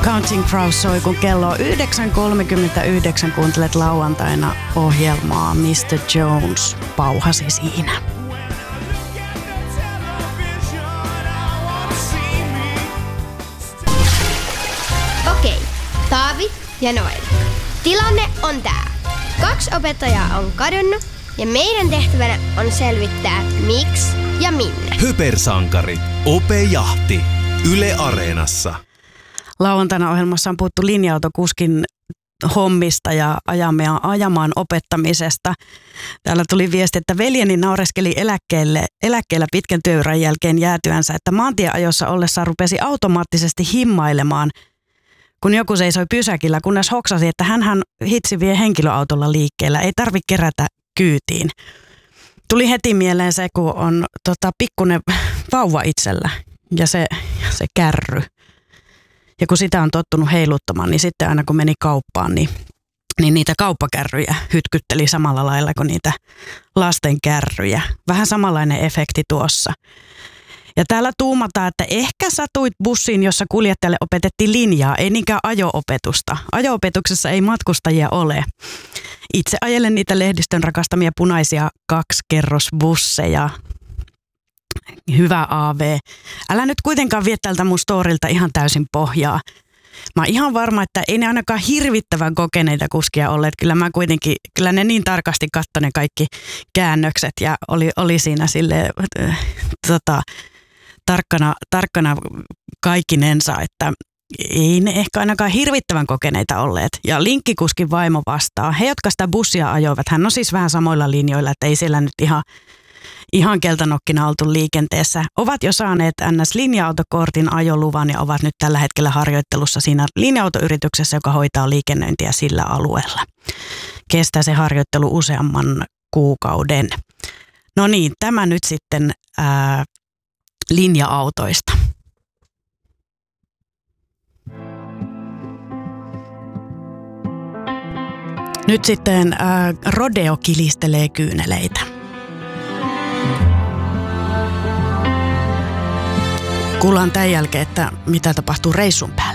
Counting Crows soi, kun kello on 9.39, kuuntelet lauantaina ohjelmaa Mr. Jones pauhasi siinä. Okei, Taavi ja Noel. Tilanne on tää. 2 opettajaa on kadonnut ja meidän tehtävänä on selvittää miksi ja minne. Hypersankari, Ope-jahti, Yle Areenassa. Lauantaina ohjelmassa on puhuttu linja-autokuskin hommista ja ajamaan opettamisesta. Täällä tuli viesti, että veljeni naureskeli eläkkeellä pitkän työuran jälkeen jäätyänsä, että maantieajossa ollessaan rupesi automaattisesti himmailemaan, kun joku seisoi pysäkillä, kunnes hoksasi, että hänhän hitsi vie henkilöautolla liikkeellä, ei tarvitse kerätä kyytiin. Tuli heti mieleen se, kun on pikkunen vauva itsellä ja se kärry. Ja kun sitä on tottunut heiluttamaan, niin sitten aina kun meni kauppaan, niin niitä kauppakärryjä hytkytteli samalla lailla kuin niitä lasten kärryjä. Vähän samanlainen efekti tuossa. Ja täällä tuumataan, että ehkä satuit bussiin, jossa kuljettajalle opetettiin linjaa, ei niinkään ajo-opetusta. Ajo-opetuksessa ei matkustajia ole. Itse ajelen niitä lehdistön rakastamia punaisia 2-kerrosbusseja. Hyvä AV. Älä nyt kuitenkaan vie tältä mun storilta ihan täysin pohjaa. Mä oon ihan varma, että ei ne ainakaan hirvittävän kokeneita kuskia olleet. Kyllä ne niin tarkasti katsoi ne kaikki käännökset ja oli siinä silleen tarkkana kaikkinensa, että ei ne ehkä ainakaan hirvittävän kokeneita olleet. Ja linkkikuskin vaimo vastaa. He, jotka sitä bussia ajoivat, hän on siis vähän samoilla linjoilla, että ei siellä nyt ihan keltanokkina oltu liikenteessä, ovat jo saaneet NS-linja-autokortin ajoluvan ja ovat nyt tällä hetkellä harjoittelussa siinä linja-autoyrityksessä, joka hoitaa liikennöintiä sillä alueella. Kestää se harjoittelu useamman kuukauden. No niin, tämä nyt sitten linja-autoista. Nyt sitten rodeo kilistelee kyyneleitä. Kuullaan tämän jälkeen, että mitä tapahtuu reissun päällä.